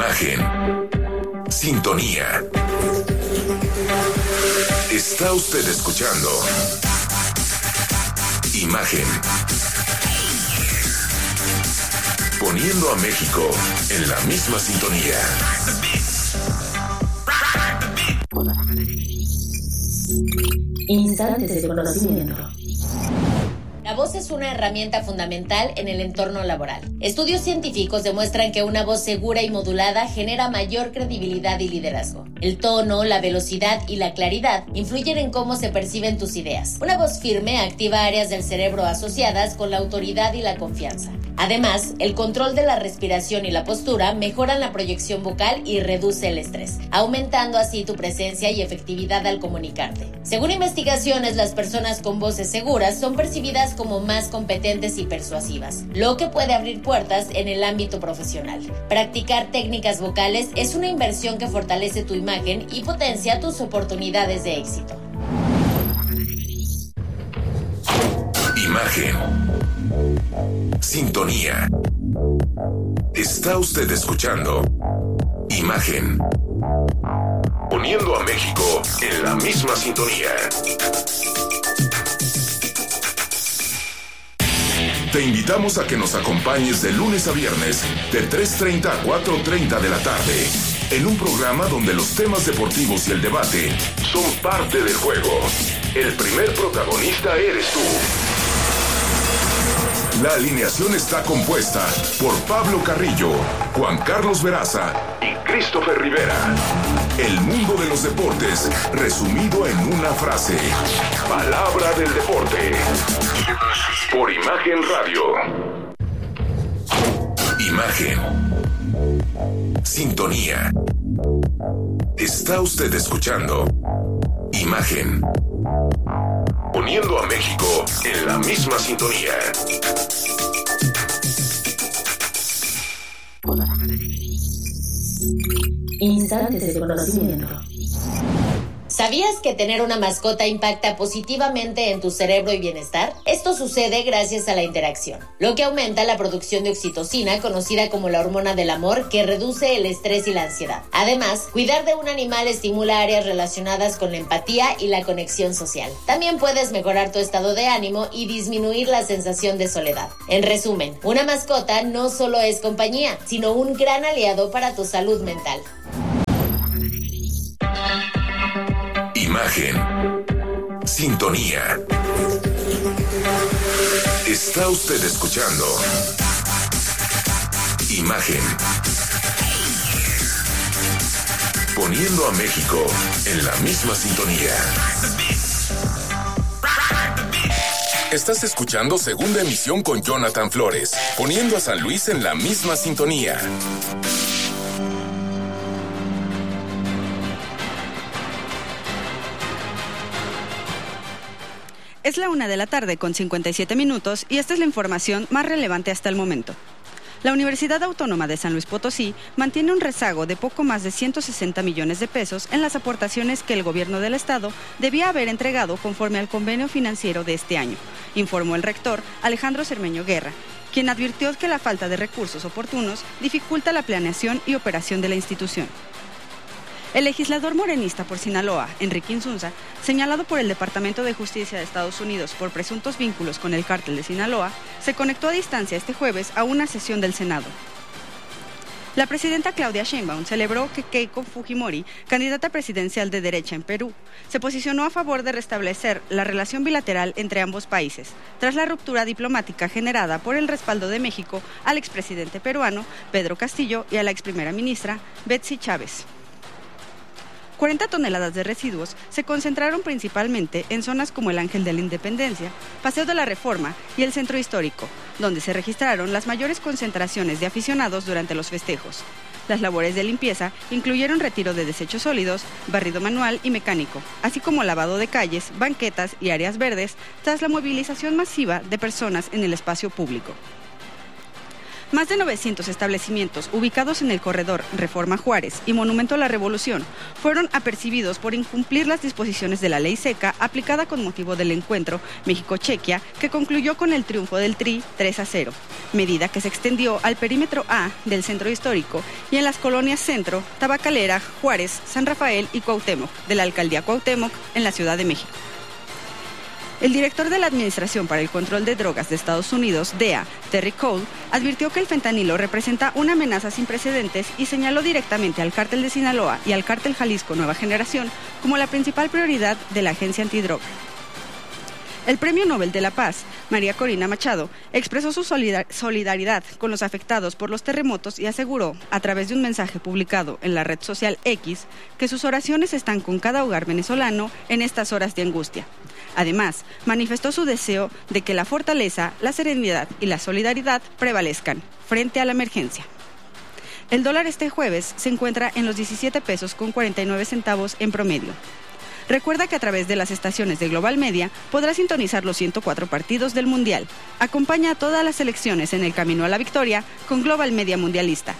Imagen. Sintonía. Está usted escuchando Imagen. Poniendo a México en la misma sintonía. Instantes de conocimiento. La voz es una herramienta fundamental en el entorno laboral. Estudios científicos demuestran que una voz segura y modulada genera mayor credibilidad y liderazgo. El tono, la velocidad y la claridad influyen en cómo se perciben tus ideas. Una voz firme activa áreas del cerebro asociadas con la autoridad y la confianza. Además, el control de la respiración y la postura mejoran la proyección vocal y reduce el estrés, aumentando así tu presencia y efectividad al comunicarte. Según investigaciones, las personas con voces seguras son percibidas como más competentes y persuasivas, lo que puede abrir puertas en el ámbito profesional. Practicar técnicas vocales es una inversión que fortalece tu imagen y potencia tus oportunidades de éxito. Imagen. Sintonía. Está usted escuchando Imagen. Poniendo a México en la misma sintonía. Te invitamos a que nos acompañes de lunes a viernes de 3:30 a 4:30 de la tarde en un programa donde los temas deportivos y el debate son parte del juego. El primer protagonista eres tú. La alineación está compuesta por Pablo Carrillo, Juan Carlos Veraza y Christopher Rivera. El mundo de los deportes resumido en una frase. Palabra del deporte. Por Imagen Radio. Imagen. Sintonía. Está usted escuchando Imagen. Poniendo a México en la misma sintonía. Instantes de conocimiento. ¿Sabías que tener una mascota impacta positivamente en tu cerebro y bienestar? Esto sucede gracias a la interacción, lo que aumenta la producción de oxitocina, conocida como la hormona del amor, que reduce el estrés y la ansiedad. Además, cuidar de un animal estimula áreas relacionadas con la empatía y la conexión social. También puedes mejorar tu estado de ánimo y disminuir la sensación de soledad. En resumen, una mascota no solo es compañía, sino un gran aliado para tu salud mental. Imagen. Sintonía. Está usted escuchando Imagen. Poniendo a México en la misma sintonía. Estás escuchando Segunda Emisión con Jonathan Flores, poniendo a San Luis en la misma sintonía. Es la 1:00 con 57 minutos y esta es la información más relevante hasta el momento. La Universidad Autónoma de San Luis Potosí mantiene un rezago de poco más de 160 millones de pesos en las aportaciones que el gobierno del estado debía haber entregado conforme al convenio financiero de este año, informó el rector Alejandro Cermeño Guerra, quien advirtió que la falta de recursos oportunos dificulta la planeación y operación de la institución. El legislador morenista por Sinaloa, Enrique Insunza, señalado por el Departamento de Justicia de Estados Unidos por presuntos vínculos con el cártel de Sinaloa, se conectó a distancia este jueves a una sesión del Senado. La presidenta Claudia Sheinbaum celebró que Keiko Fujimori, candidata presidencial de derecha en Perú, se posicionó a favor de restablecer la relación bilateral entre ambos países, tras la ruptura diplomática generada por el respaldo de México al expresidente peruano Pedro Castillo y a la exprimera ministra Betsy Chávez. 40 toneladas de residuos se concentraron principalmente en zonas como el Ángel de la Independencia, Paseo de la Reforma y el Centro Histórico, donde se registraron las mayores concentraciones de aficionados durante los festejos. Las labores de limpieza incluyeron retiro de desechos sólidos, barrido manual y mecánico, así como lavado de calles, banquetas y áreas verdes, tras la movilización masiva de personas en el espacio público. Más de 900 establecimientos ubicados en el corredor Reforma Juárez y Monumento a la Revolución fueron apercibidos por incumplir las disposiciones de la ley seca aplicada con motivo del encuentro México-Chequia, que concluyó con el triunfo del Tri 3-0, medida que se extendió al perímetro A del centro histórico y en las colonias Centro, Tabacalera, Juárez, San Rafael y Cuauhtémoc, de la alcaldía Cuauhtémoc en la Ciudad de México. El director de la Administración para el Control de Drogas de Estados Unidos, DEA, Terry Cole, advirtió que el fentanilo representa una amenaza sin precedentes y señaló directamente al Cártel de Sinaloa y al Cártel Jalisco Nueva Generación como la principal prioridad de la agencia antidroga. El Premio Nobel de la Paz, María Corina Machado, expresó su solidaridad con los afectados por los terremotos y aseguró, a través de un mensaje publicado en la red social X, que sus oraciones están con cada hogar venezolano en estas horas de angustia. Además, manifestó su deseo de que la fortaleza, la serenidad y la solidaridad prevalezcan frente a la emergencia. El dólar este jueves se encuentra en los 17 pesos con 49 centavos en promedio. Recuerda que a través de las estaciones de Global Media podrás sintonizar los 104 partidos del Mundial. Acompaña a todas las selecciones en el camino a la victoria con Global Media Mundialista.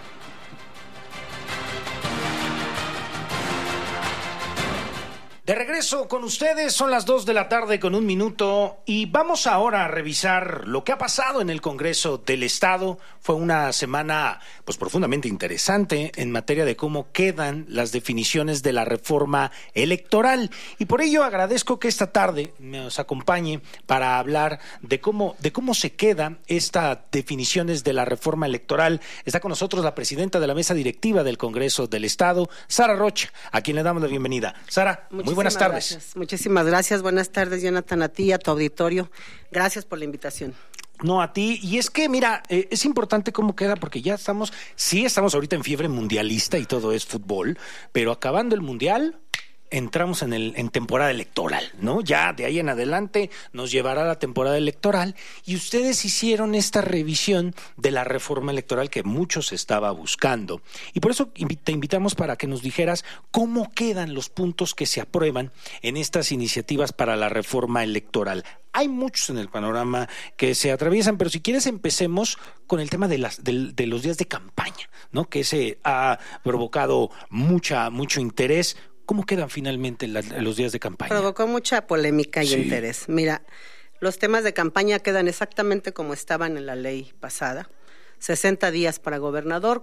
De regreso con ustedes, son las 2 de la tarde con 1 minuto y vamos ahora a revisar lo que ha pasado en el Congreso del Estado. Fue una semana pues profundamente interesante en materia de cómo quedan las definiciones de la reforma electoral y por ello agradezco que esta tarde nos acompañe para hablar de cómo se quedan estas definiciones de la reforma electoral. Está con nosotros la presidenta de la mesa directiva del Congreso del Estado, Sara Rocha, a quien le damos la bienvenida. Sara, muy buenas tardes. Gracias. Muchísimas gracias. Buenas tardes, Jonathan, a ti y a tu auditorio. Gracias por la invitación. No, a ti. Y es que, mira, es importante cómo queda, porque ya estamos ahorita en fiebre mundialista y todo es fútbol, pero acabando el mundial, entramos en temporada electoral, ¿no? Ya de ahí en adelante nos llevará la temporada electoral y ustedes hicieron esta revisión de la reforma electoral que muchos estaba buscando. Y por eso te invitamos para que nos dijeras cómo quedan los puntos que se aprueban en estas iniciativas para la reforma electoral. Hay muchos en el panorama que se atraviesan, pero si quieres empecemos con el tema de los días de campaña, ¿no? Que se ha provocado mucho interés. ¿Cómo quedan finalmente los días de campaña? Provocó mucha polémica y interés. Mira, los temas de campaña quedan exactamente como estaban en la ley pasada. 60 días para gobernador,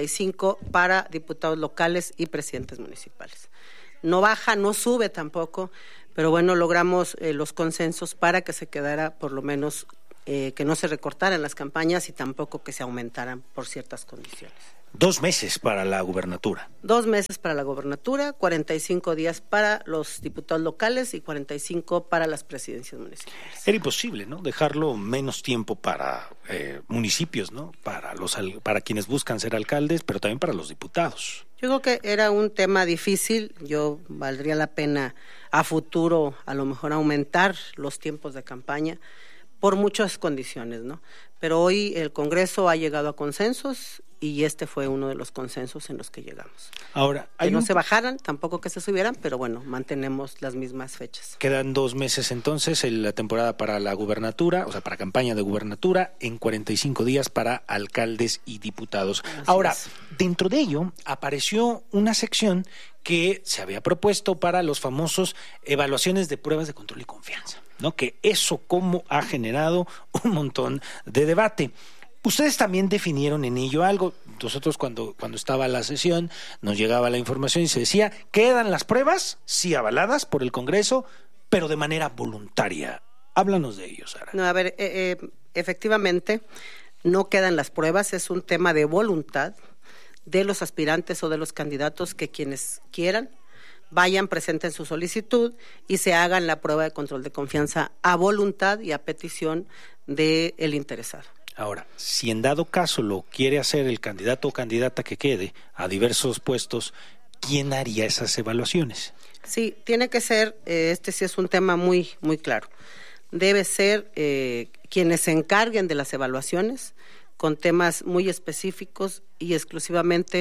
45 para diputados locales y presidentes municipales. No baja, no sube tampoco, pero bueno, logramos los consensos para que se quedara por lo menos que no se recortaran las campañas y tampoco que se aumentaran por ciertas condiciones. 2 meses para la gubernatura. 2 meses para la gubernatura, 45 días para los diputados locales y 45 para las presidencias municipales. Era imposible, ¿no? Dejarlo menos tiempo para municipios, ¿no? Para quienes buscan ser alcaldes, pero también para los diputados. Yo creo que era un tema difícil. Yo valdría la pena a futuro a lo mejor aumentar los tiempos de campaña por muchas condiciones, ¿no? Pero hoy el Congreso ha llegado a consensos y este fue uno de los consensos en los que llegamos. Ahora, que no se bajaran, tampoco que se subieran, pero bueno, mantenemos las mismas fechas. Quedan 2 meses entonces en la temporada para la gubernatura, o sea, para campaña de gubernatura, en 45 días para alcaldes y diputados. Ahora, dentro de ello apareció una sección que se había propuesto para los famosos evaluaciones de pruebas de control y confianza, ¿no? Que eso como ha generado un montón de debate. Ustedes también definieron en ello algo. Nosotros cuando estaba la sesión nos llegaba la información y se decía, quedan las pruebas, sí avaladas por el Congreso, pero de manera voluntaria. Háblanos de ello, Sara. No, a ver, efectivamente no quedan las pruebas, es un tema de voluntad de los aspirantes o de los candidatos que quienes quieran vayan, presenten su solicitud y se hagan la prueba de control de confianza a voluntad y a petición del interesado. Ahora, si en dado caso lo quiere hacer el candidato o candidata que quede a diversos puestos, ¿quién haría esas evaluaciones? Sí, tiene que ser, este sí es un tema muy claro. Debe ser quienes se encarguen de las evaluaciones con temas muy específicos y exclusivamente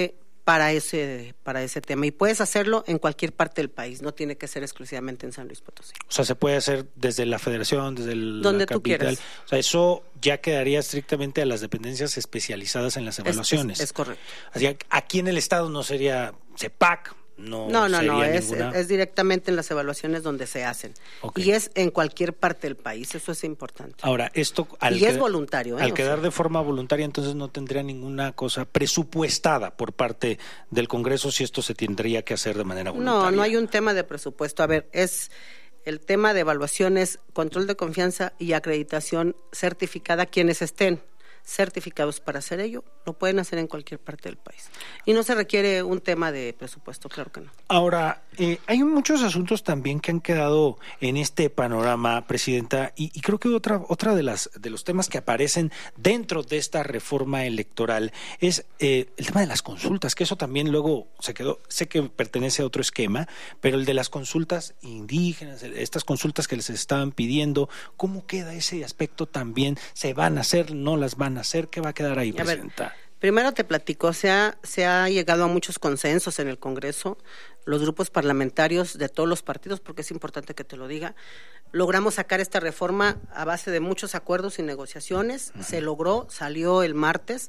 para ese tema. Y puedes hacerlo en cualquier parte del país, no tiene que ser exclusivamente en San Luis Potosí. O sea, se puede hacer desde la federación, desde donde la capital. Tú quieras. O sea, eso ya quedaría estrictamente a las dependencias especializadas en las evaluaciones. Es correcto. Así que aquí en el estado no sería CEPAC. No, es directamente en las evaluaciones donde se hacen. Okay. Y es en cualquier parte del país, eso es importante. Ahora, esto es voluntario. Al quedar de forma voluntaria, entonces no tendría ninguna cosa presupuestada por parte del Congreso si esto se tendría que hacer de manera voluntaria. No hay un tema de presupuesto. A ver, es el tema de evaluaciones, control de confianza y acreditación certificada. Quienes estén certificados para hacer ello, lo pueden hacer en cualquier parte del país. Y no se requiere un tema de presupuesto, claro que no. Ahora, hay muchos asuntos también que han quedado en este panorama, Presidenta, y creo que otra de los temas que aparecen dentro de esta reforma electoral es el tema de las consultas, que eso también luego se quedó, sé que pertenece a otro esquema, pero el de las consultas indígenas, estas consultas que les estaban pidiendo, ¿cómo queda ese aspecto también? ¿Se van a hacer, no las van a hacer? ¿Qué va a quedar ahí, Presidenta? A ver, primero te platico, se ha llegado a muchos consensos en el Congreso, los grupos parlamentarios de todos los partidos, porque es importante que te lo diga. Logramos sacar esta reforma a base de muchos acuerdos y negociaciones, se logró, salió el martes,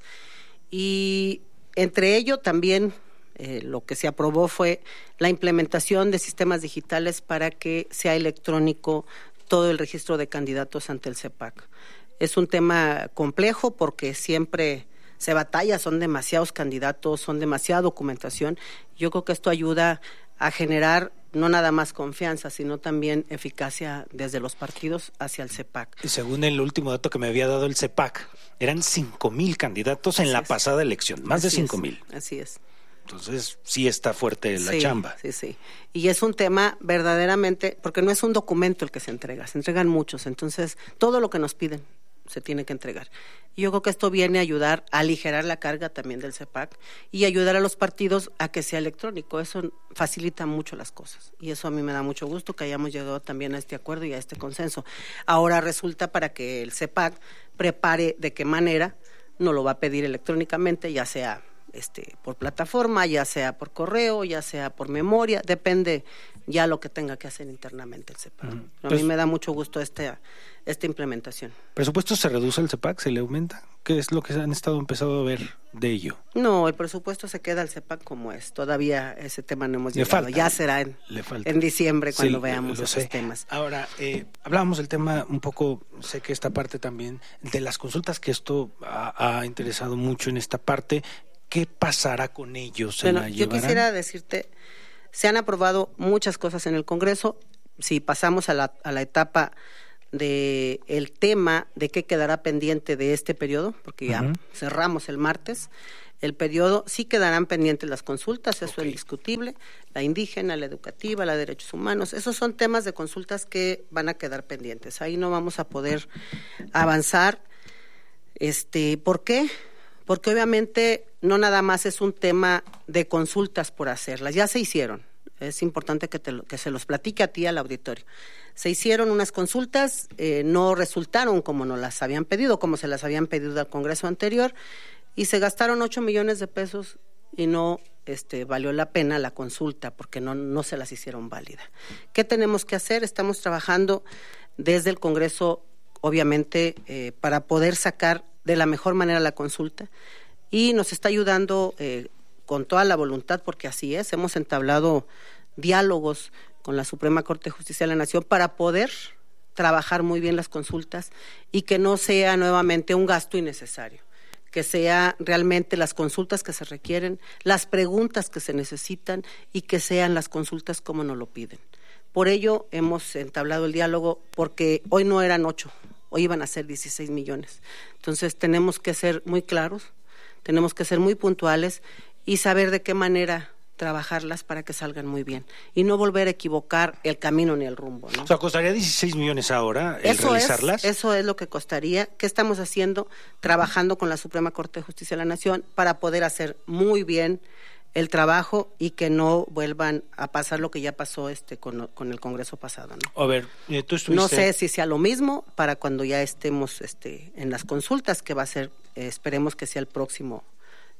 y entre ello también lo que se aprobó fue la implementación de sistemas digitales para que sea electrónico todo el registro de candidatos ante el CEPAC. Es un tema complejo porque siempre se batalla, son demasiados candidatos, son demasiada documentación. Yo creo que esto ayuda a generar no nada más confianza, sino también eficacia desde los partidos hacia el CEPAC. Y según el último dato que me había dado el CEPAC, eran 5,000 candidatos en la pasada elección, más de 5,000. Así es. Entonces, sí está fuerte la chamba. Sí. Y es un tema verdaderamente, porque no es un documento el que se entregan muchos. Entonces, todo lo que nos piden se tiene que entregar. Y yo creo que esto viene a ayudar a aligerar la carga también del CEPAC y ayudar a los partidos a que sea electrónico. Eso facilita mucho las cosas. Y eso a mí me da mucho gusto que hayamos llegado también a este acuerdo y a este consenso. Ahora resulta para que el CEPAC prepare de qué manera no lo va a pedir electrónicamente, ya sea por plataforma, ya sea por correo, ya sea por memoria, depende ya lo que tenga que hacer internamente el CEPAC. A mí me da mucho gusto esta implementación. ¿Presupuesto se reduce el CEPAC? ¿Se le aumenta? ¿Qué es lo que han estado empezando a ver de ello? No, el presupuesto se queda al CEPAC como es. Todavía ese tema no hemos llegado. Ya será en diciembre cuando veamos esos temas. Ahora, hablábamos del tema un poco, sé que esta parte también, de las consultas, que esto ha interesado mucho en esta parte. ¿Qué pasará con ellos? Yo quisiera decirte, se han aprobado muchas cosas en el Congreso. Si pasamos a la etapa de el tema de qué quedará pendiente de este periodo, porque ya cerramos el martes, el periodo, sí quedarán pendientes las consultas, eso es indiscutible, la indígena, la educativa, la de derechos humanos, esos son temas de consultas que van a quedar pendientes. Ahí no vamos a poder avanzar. ¿Por qué? Porque obviamente no nada más es un tema de consultas por hacerlas, ya se hicieron. Es importante que se los platique a ti, al auditorio. Se hicieron unas consultas, no resultaron como nos las habían pedido, como se las habían pedido al Congreso anterior, y se gastaron 8 millones de pesos y no valió la pena la consulta porque no se las hicieron válidas. ¿Qué tenemos que hacer? Estamos trabajando desde el Congreso, obviamente, para poder sacar de la mejor manera la consulta, y nos está ayudando con toda la voluntad, porque así es, hemos entablado diálogos con la Suprema Corte de Justicia de la Nación para poder trabajar muy bien las consultas y que no sea nuevamente un gasto innecesario, que sea realmente las consultas que se requieren, las preguntas que se necesitan y que sean las consultas como nos lo piden. Por ello hemos entablado el diálogo, porque hoy no eran 8, hoy iban a ser 16 millones. Entonces tenemos que ser muy claros, tenemos que ser muy puntuales y saber de qué manera trabajarlas para que salgan muy bien y no volver a equivocar el camino ni el rumbo, ¿no? O sea, ¿costaría 16 millones ahora realizarlas? Eso es lo que costaría. ¿Qué estamos haciendo? Trabajando con la Suprema Corte de Justicia de la Nación para poder hacer muy bien el trabajo y que no vuelvan a pasar lo que ya pasó con el Congreso pasado, ¿no? A ver, tú estuviste... No sé si sea lo mismo para cuando ya estemos en las consultas, que va a ser, esperemos que sea el próximo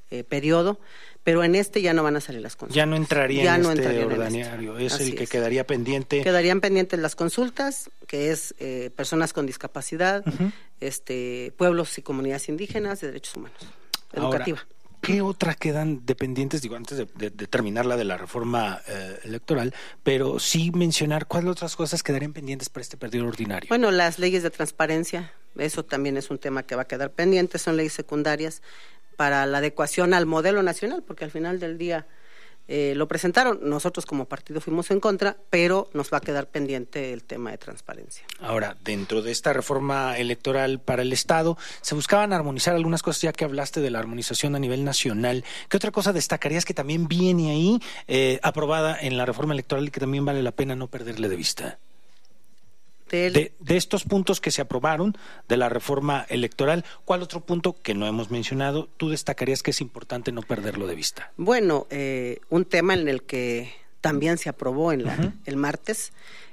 periodo, pero en este ya no van a salir las consultas. Ya no entraría ya en no este entrarían ordinario, es Así el que es. quedaría pendiente. Quedarían pendientes las consultas, que es personas con discapacidad, pueblos y comunidades indígenas, de derechos humanos, educativa. Ahora, ¿qué otras quedan dependientes? Digo, antes de terminar la de la reforma electoral, pero sí mencionar cuáles otras cosas quedarían pendientes para este periodo ordinario. Bueno, las leyes de transparencia, eso también es un tema que va a quedar pendiente, son leyes secundarias para la adecuación al modelo nacional, porque al final del día lo presentaron, nosotros como partido fuimos en contra, pero nos va a quedar pendiente el tema de transparencia. Ahora, dentro de esta reforma electoral para el Estado, se buscaban armonizar algunas cosas, ya que hablaste de la armonización a nivel nacional. ¿Qué otra cosa destacarías que también viene ahí aprobada en la reforma electoral y que también vale la pena no perderle de vista? De estos puntos que se aprobaron de la reforma electoral, ¿cuál otro punto que no hemos mencionado tú destacarías que es importante no perderlo de vista? Bueno, un tema en el que también se aprobó el martes,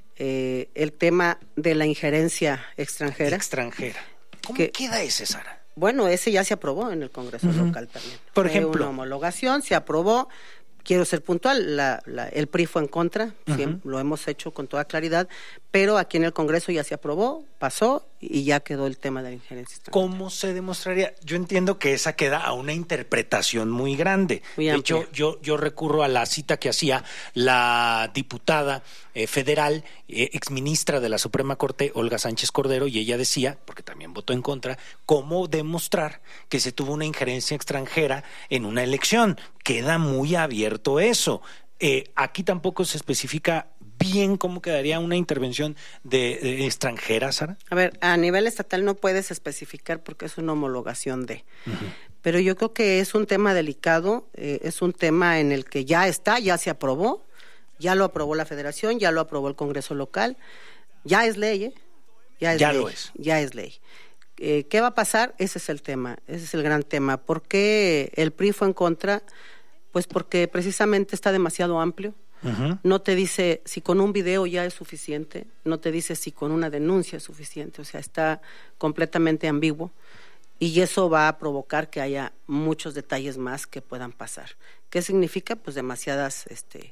el tema de la injerencia extranjera. ¿Cómo queda ese, Sara? Bueno, ese ya se aprobó en el Congreso local también. Por ejemplo, una homologación, se aprobó. Quiero ser puntual, el PRI fue en contra, siempre, lo hemos hecho con toda claridad, pero aquí en el Congreso ya se aprobó, pasó y ya quedó el tema de la injerencia extranjera. ¿Cómo se demostraría? Yo entiendo que esa queda a una interpretación muy grande. Muy de amplia. hecho, yo recurro a la cita que hacía la diputada federal, exministra de la Suprema Corte, Olga Sánchez Cordero, y ella decía, porque también votó en contra, cómo demostrar que se tuvo una injerencia extranjera en una elección. Queda muy abierto eso. Aquí tampoco se especifica bien cómo quedaría una intervención de extranjera, Sara. A ver, a nivel estatal no puedes especificar porque es una homologación de. Pero yo creo que es un tema delicado, es un tema en el que ya se aprobó, ya lo aprobó la Federación, ya lo aprobó el Congreso local, ya es ley, Ya es ley. ¿Qué va a pasar? Ese es el tema, ese es el gran tema. ¿Por qué el PRI fue en contra? Pues porque precisamente está demasiado amplio. No te dice si con un video ya es suficiente, no te dice si con una denuncia es suficiente, o sea, está completamente ambiguo y eso va a provocar que haya muchos detalles más que puedan pasar. ¿Qué significa? Pues demasiadas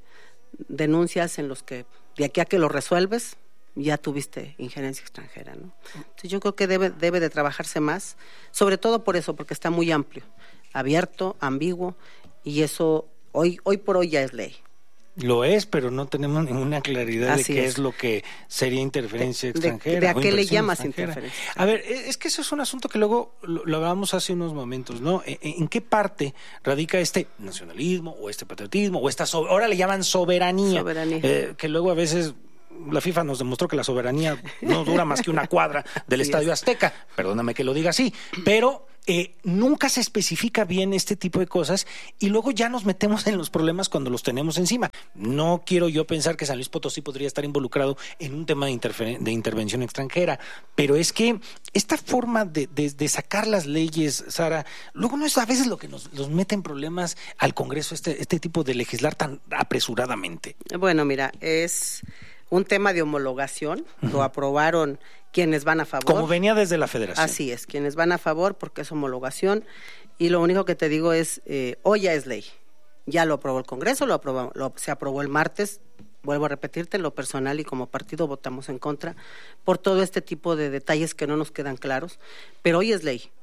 denuncias en los que de aquí a que lo resuelves ya tuviste injerencia extranjera, ¿no? Entonces yo creo que debe de trabajarse más, sobre todo por eso, porque está muy amplio, abierto, ambiguo, y eso hoy por hoy ya es ley. Lo es, pero no tenemos ninguna claridad Así de qué es. es lo que sería interferencia extranjera. ¿De a qué le inversión llamas extranjera? interferencia? A ver, es que eso es un asunto que luego lo hablábamos hace unos momentos, ¿no? ¿En qué parte radica este nacionalismo o este patriotismo o esta ahora le llaman soberanía. Que luego a veces la FIFA nos demostró que la soberanía no dura más que una cuadra del Estadio Azteca, perdóname que lo diga así, pero nunca se especifica bien este tipo de cosas y luego ya nos metemos en los problemas cuando los tenemos encima. No quiero yo pensar que San Luis Potosí podría estar involucrado en un tema de intervención extranjera, pero es que esta forma de sacar las leyes, Sara, luego no es a veces lo que nos mete en problemas al Congreso, este tipo de legislar tan apresuradamente. Bueno, mira, es un tema de homologación, lo aprobaron quienes van a favor. Como venía desde la Federación. Así es, quienes van a favor porque es homologación y lo único que te digo es, hoy ya es ley, ya lo aprobó el Congreso, se aprobó el martes, vuelvo a repetirte, en lo personal y como partido votamos en contra por todo este tipo de detalles que no nos quedan claros, pero hoy es ley.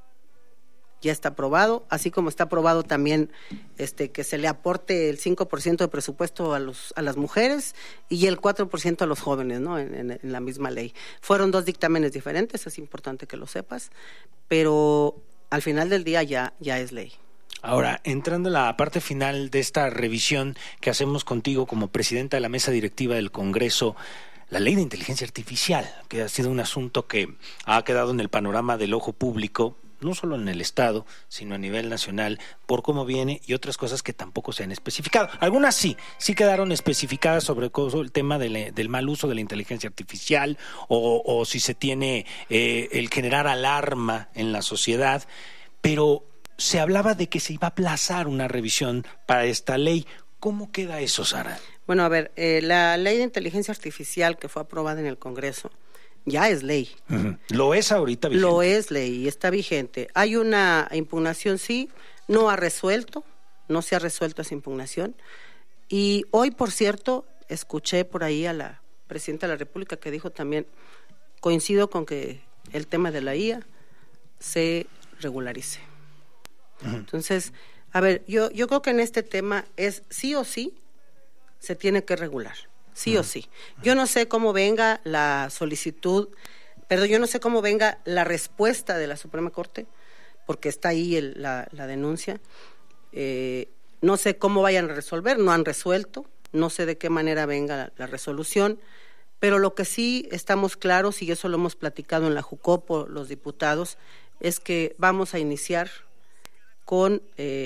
Ya está aprobado, así como está aprobado también que se le aporte el 5% de presupuesto a las mujeres y el 4% a los jóvenes, ¿no? En la misma ley. Fueron 2 dictámenes diferentes, es importante que lo sepas, pero al final del día ya es ley. Ahora, entrando en la parte final de esta revisión que hacemos contigo como presidenta de la mesa directiva del Congreso, la ley de inteligencia artificial, que ha sido un asunto que ha quedado en el panorama del ojo público, no solo en el Estado, sino a nivel nacional, por cómo viene y otras cosas que tampoco se han especificado. Algunas sí quedaron especificadas sobre el tema del mal uso de la inteligencia artificial o si se tiene el generar alarma en la sociedad, pero se hablaba de que se iba a aplazar una revisión para esta ley. ¿Cómo queda eso, Sara? Bueno, a ver, la ley de inteligencia artificial que fue aprobada en el Congreso ya es ley. ¿Lo es ahorita vigente? Lo es ley y está vigente. Hay una impugnación, sí, no se ha resuelto esa impugnación. Y hoy, por cierto, escuché por ahí a la Presidenta de la República que dijo también, coincido con que el tema de la IA se regularice. Entonces, a ver, yo creo que en este tema es sí o sí se tiene que regular, sí o sí. Yo no sé cómo venga la solicitud, yo no sé cómo venga la respuesta de la Suprema Corte, porque está ahí la denuncia. No sé cómo vayan a resolver, no han resuelto, no sé de qué manera venga la resolución, pero lo que sí estamos claros, y eso lo hemos platicado en la Jucopo, los diputados, es que vamos a iniciar con,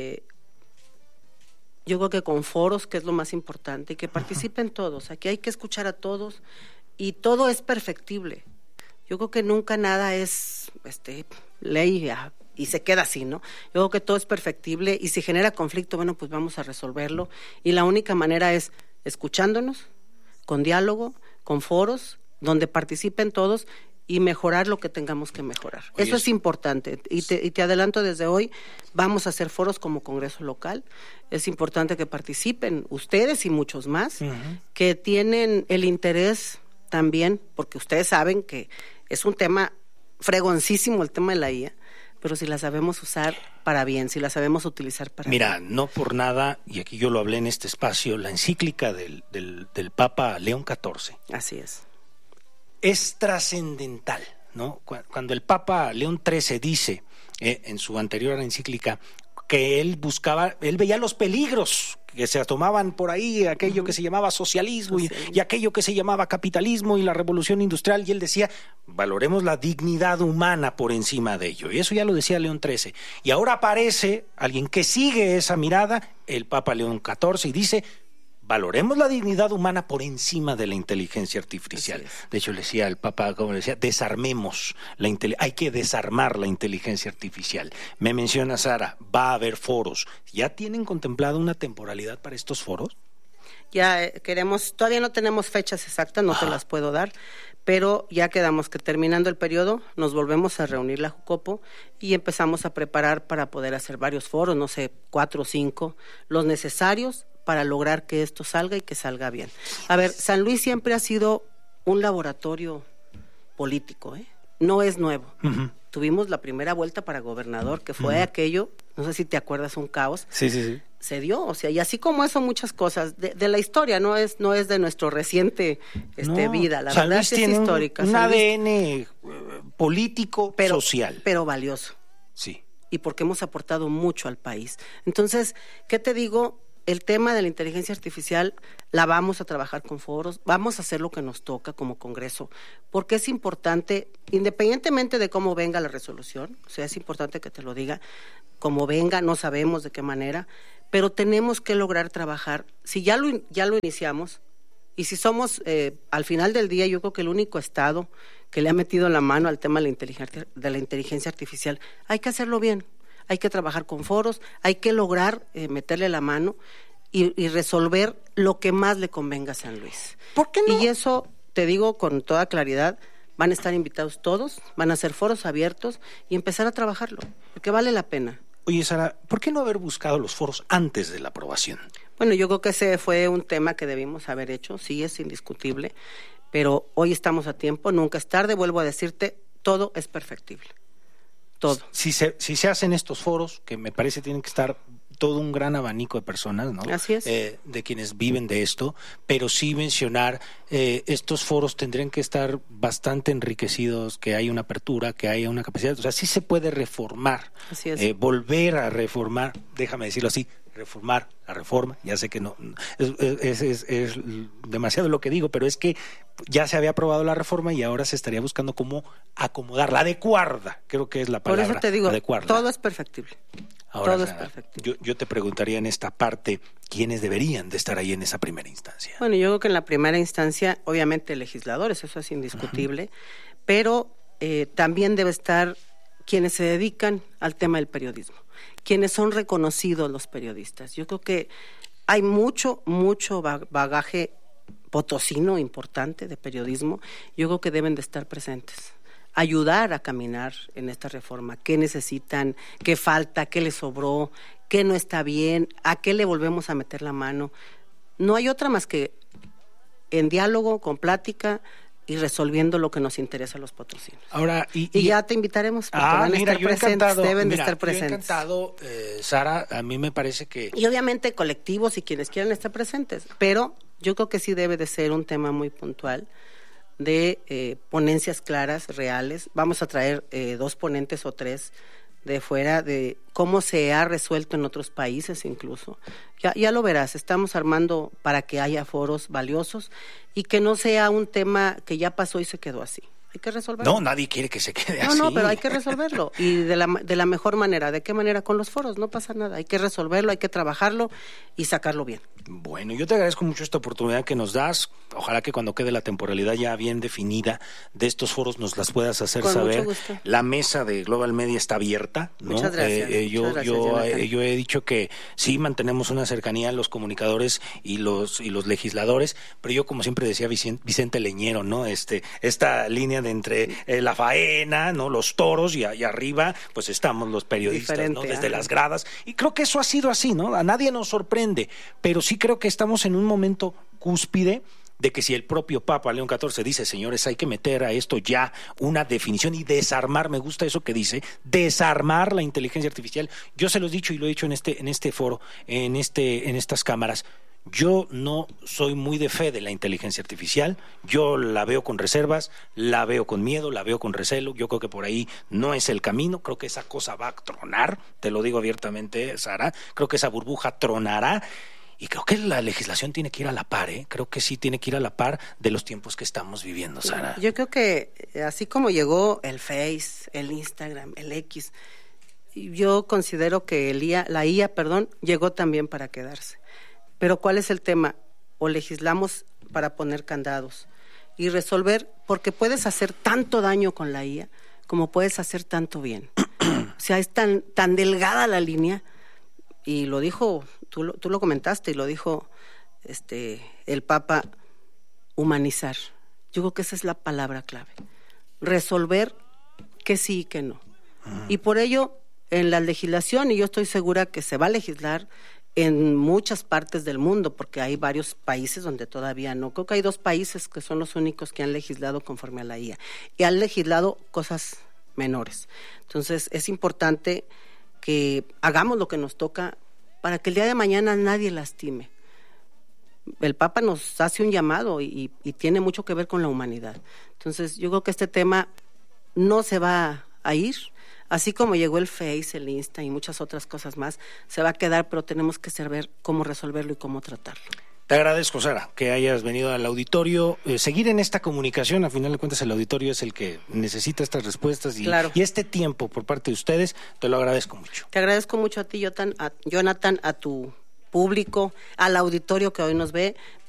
yo creo que con foros, que es lo más importante, y que participen todos. Aquí hay que escuchar a todos, y todo es perfectible. Yo creo que nunca nada es ley y se queda así, ¿no? Yo creo que todo es perfectible, y si genera conflicto, bueno, pues vamos a resolverlo, y la única manera es escuchándonos, con diálogo, con foros, donde participen todos, y mejorar lo que tengamos que mejorar. Oye, eso es importante, y te adelanto desde hoy, vamos a hacer foros como Congreso Local. Es importante que participen ustedes y muchos más, que tienen el interés también, porque ustedes saben que es un tema fregoncísimo el tema de la IA, pero si la sabemos usar para bien, si la sabemos utilizar para bien. Mira, no por nada, y aquí yo lo hablé en este espacio, la encíclica del Papa León XIV. Así es. Es trascendental, ¿no? Cuando el Papa León XIII dice, en su anterior encíclica, que él veía los peligros que se tomaban por ahí, aquello que se llamaba socialismo y aquello que se llamaba capitalismo y la revolución industrial, y él decía, valoremos la dignidad humana por encima de ello, y eso ya lo decía León XIII, y ahora aparece alguien que sigue esa mirada, el Papa León XIV, y dice, valoremos la dignidad humana por encima de la inteligencia artificial. De hecho, le decía el Papa, como le decía, desarmemos hay que desarmar la inteligencia artificial. Me menciona Sara, va a haber foros. ¿Ya tienen contemplado una temporalidad para estos foros? Ya todavía no tenemos fechas exactas, no te las puedo dar, pero ya quedamos que terminando el periodo nos volvemos a reunir la Jucopo y empezamos a preparar para poder hacer varios foros, no sé, 4 o 5, los necesarios para lograr que esto salga y que salga bien. A ver, San Luis siempre ha sido un laboratorio político, no es nuevo. Tuvimos la primera vuelta para gobernador, que fue aquello, no sé si te acuerdas, un caos. Sí. Se dio, o sea, y así como eso, muchas cosas de la historia, no es de nuestro reciente vida, la San verdad Luis es tiene histórica. Un ADN político, social. Pero valioso. Sí. Y porque hemos aportado mucho al país. Entonces, ¿qué te digo? El tema de la inteligencia artificial la vamos a trabajar con foros, vamos a hacer lo que nos toca como Congreso, porque es importante, independientemente de cómo venga la resolución, o sea, es importante que te lo diga, como venga, no sabemos de qué manera, pero tenemos que lograr trabajar. Si ya lo iniciamos, y si somos, al final del día, yo creo que el único Estado que le ha metido la mano al tema de la inteligencia artificial, hay que hacerlo bien. Hay que trabajar con foros, hay que lograr meterle la mano y resolver lo que más le convenga a San Luis. ¿Por qué no? Y eso, te digo con toda claridad, van a estar invitados todos, van a ser foros abiertos y empezar a trabajarlo, porque vale la pena. Oye, Sara, ¿por qué no haber buscado los foros antes de la aprobación? Bueno, yo creo que ese fue un tema que debimos haber hecho, sí, es indiscutible, pero hoy estamos a tiempo, nunca es tarde, vuelvo a decirte, todo es perfectible. Todo. Si se hacen estos foros, que me parece tienen que estar todo un gran abanico de personas, ¿no? Así es. De quienes viven de esto, pero sí mencionar, estos foros tendrían que estar bastante enriquecidos, que haya una apertura, que haya una capacidad, o sea, sí se puede reformar, así es. Volver a reformar, déjame decirlo así, reformar la reforma, ya sé que no es demasiado lo que digo, pero es que ya se había aprobado la reforma y ahora se estaría buscando cómo acomodarla, adecuarla, creo que es la palabra. Por eso te digo, adecuarla. Todo es perfectible. Ahora, todo Sara, es perfectible. yo te preguntaría en esta parte, ¿quiénes deberían de estar ahí en esa primera instancia? Bueno, yo creo que en la primera instancia, obviamente legisladores, eso es indiscutible, pero también debe estar quienes se dedican al tema del periodismo, quienes son reconocidos los periodistas. Yo creo que hay mucho bagaje potosino importante de periodismo, yo creo que deben de estar presentes. ayudar a caminar en esta reforma. ¿Qué necesitan? ¿Qué falta? ¿Qué les sobró? ¿Qué no está bien? ¿A qué le volvemos a meter la mano? No hay otra más que en diálogo, con plática y resolviendo lo que nos interesa a los potosinos. Ahora, y ya te invitaremos porque van a estar presentes, deben de estar presentes. Yo encantado, Sara, a mí me parece que... Y obviamente colectivos y quienes quieran estar presentes, pero yo creo que sí debe de ser un tema muy puntual de ponencias claras, reales. Vamos a traer 2 ponentes o 3 de fuera, de cómo se ha resuelto en otros países incluso. Ya lo verás, estamos armando para que haya foros valiosos y que no sea un tema que ya pasó y se quedó así. Hay que resolverlo. No, nadie quiere que se quede así. No, pero hay que resolverlo. Y de la mejor manera. ¿De qué manera? Con los foros, no pasa nada. Hay que resolverlo, hay que trabajarlo y sacarlo bien. Bueno, yo te agradezco mucho esta oportunidad que nos das. Ojalá que cuando quede la temporalidad ya bien definida de estos foros nos las puedas hacer Con saber. mucho gusto. La mesa de Global Media está abierta, ¿no? Muchas gracias. Yo he dicho que sí mantenemos una cercanía a los comunicadores y los legisladores, pero yo, como siempre decía Vicente Leñero, ¿no? Esta línea de entre la faena, ¿no? Los toros y arriba, pues estamos los periodistas, ¿no? Desde las gradas. Y creo que eso ha sido así, ¿no? A nadie nos sorprende, pero sí creo que estamos en un momento cúspide de que si el propio Papa León XIV dice, señores, hay que meter a esto ya una definición y desarmar, me gusta eso que dice, desarmar la inteligencia artificial. Yo se los he dicho y lo he dicho en este foro, en estas cámaras. Yo no soy muy de fe de la inteligencia artificial, yo la veo con reservas, la veo con miedo, la veo con recelo, yo creo que por ahí no es el camino, creo que esa cosa va a tronar, te lo digo abiertamente, Sara, creo que esa burbuja tronará. Y creo que la legislación tiene que ir a la par, creo que sí tiene que ir a la par de los tiempos que estamos viviendo, Sara. Yo creo que así como llegó el Face, el Instagram, el X, yo considero que la IA, llegó también para quedarse. Pero ¿cuál es el tema? O legislamos para poner candados y resolver, porque puedes hacer tanto daño con la IA como puedes hacer tanto bien. O sea, es tan delgada la línea, y lo dijo, tú lo comentaste, y lo dijo el Papa, humanizar. Yo creo que esa es la palabra clave. Resolver que sí y que no. Y por ello, en la legislación, y yo estoy segura que se va a legislar en muchas partes del mundo, porque hay varios países donde todavía no. Creo que hay 2 países que son los únicos que han legislado conforme a la IA. Y han legislado cosas menores. Entonces, es importante que hagamos lo que nos toca para que el día de mañana nadie lastime. El Papa nos hace un llamado y tiene mucho que ver con la humanidad. Entonces, yo creo que este tema no se va a ir, así como llegó el Face, el Insta y muchas otras cosas más, se va a quedar, pero tenemos que saber cómo resolverlo y cómo tratarlo. Te agradezco, Sara, que hayas venido al auditorio, seguir en esta comunicación. A final de cuentas, el auditorio es el que necesita estas respuestas y este tiempo por parte de ustedes, te lo agradezco mucho. Te agradezco mucho a ti, Jonathan, a tu público, al auditorio que hoy nos ve.